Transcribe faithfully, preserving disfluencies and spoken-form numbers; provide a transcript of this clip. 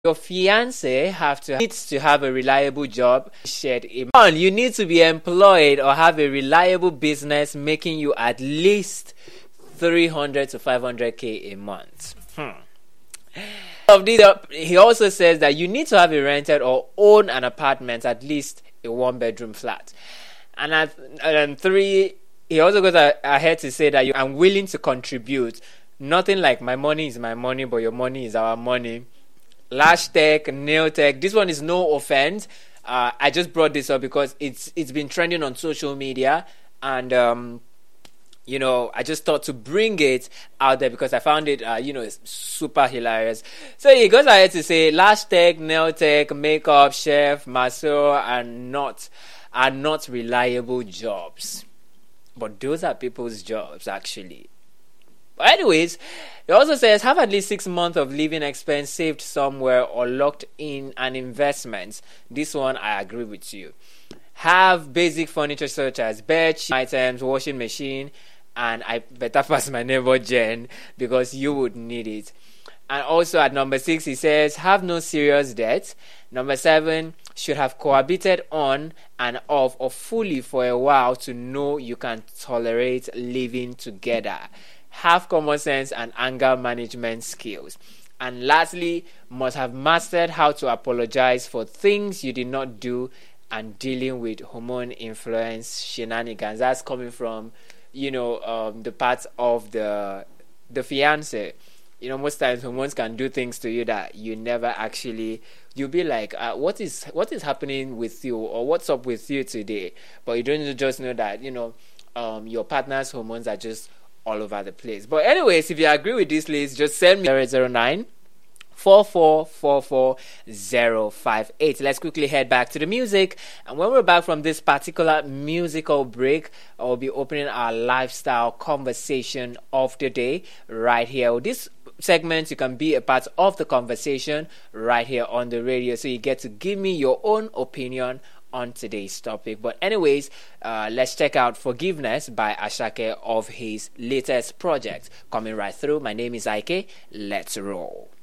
Your fiance have to needs to have a reliable job. Shared One, you need to be employed or have a reliable business making you at least three hundred to five hundred k a month. Hmm. Of these, he also says that you need to have a rented or own an apartment, at least a one-bedroom flat. And at and three, he also goes ahead to say that you are willing to contribute. Nothing like my money is my money, but your money is our money. Lash Tech, Nail Tech. This one is no offense. Uh, I just brought this up because it's it's been trending on social media, and um, you know, I just thought to bring it out there because I found it, uh, you know, it's super hilarious. So he goes ahead to say, Lash Tech, Nail Tech, Makeup, Chef, Masseur are not are not reliable jobs, but those are people's jobs actually. But anyways, it also says have at least six months of living expense saved somewhere or locked in an investment. This one I agree with you. Have basic furniture such as bed, sheet items, washing machine, and I better pass my neighbor Jen because you would need it. And also at number six, he says have no serious debt. Number seven, should have cohabited on and off or fully for a while to know you can tolerate living together. Have common sense and anger management skills. And lastly, must have mastered how to apologize for things you did not do and dealing with hormone influence shenanigans. That's coming from, you know, um, the part of the the fiance. You know, most times hormones can do things to you that you never actually. You'll be like, uh, what is what is happening with you, or what's up with you today? But you don't just know that, you know, um, your partner's hormones are just all over the place. But anyways, if you agree with this list, just send me zero zero nine four four four four zero five eight. Let's quickly head back to the music, and when we're back from this particular musical break, I'll be opening our lifestyle conversation of the day right here. This segment, you can be a part of the conversation right here on the radio, so you get to give me your own opinion on today's topic. But anyways, uh, let's check out Forgiveness by Asake of his latest project coming right through. My name is Ike. Let's roll.